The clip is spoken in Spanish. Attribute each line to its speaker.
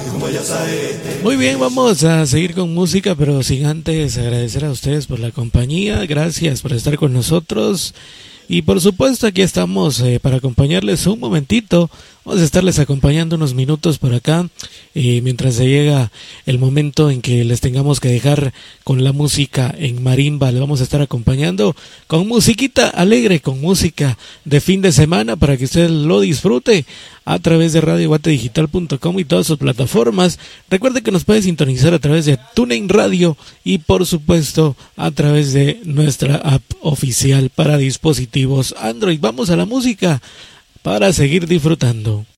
Speaker 1: Muy bien, vamos a seguir con música, pero sin antes agradecer a ustedes por la compañía. Gracias por estar con nosotros. Y por supuesto aquí estamos para acompañarles un momentito. Vamos a estarles acompañando unos minutos por acá mientras se llega el momento en que les tengamos que dejar con la música en marimba. Le vamos a estar acompañando con musiquita alegre, con música de fin de semana para que usted lo disfrute a través de radioguatedigital.com y todas sus plataformas. Recuerde que nos puede sintonizar a través de TuneIn Radio y por supuesto a través de nuestra app oficial para dispositivos Android. Vamos a la música para seguir disfrutando.